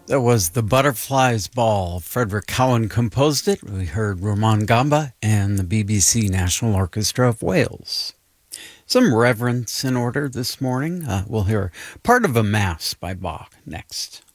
That was The Butterfly's Ball. Frederick Cowan composed it. We heard Ramon Gamba and the BBC National Orchestra of Wales. Some reverence in order this morning. We'll hear part of a Mass by Bach next.